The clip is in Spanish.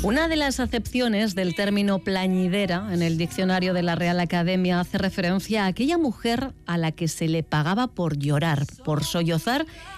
Una de las acepciones del término plañidera en el diccionario de la Real Academia hace referencia a aquella mujer a la que se le pagaba por llorar, por sollozar